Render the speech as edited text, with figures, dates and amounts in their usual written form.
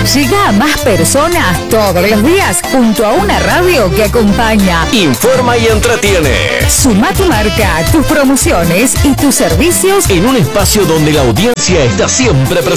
llega a más personas todos los días junto a una radio que acompaña, informa y entretiene. Suma tu marca, tus promociones y tus servicios en un espacio donde la audiencia está siempre presente.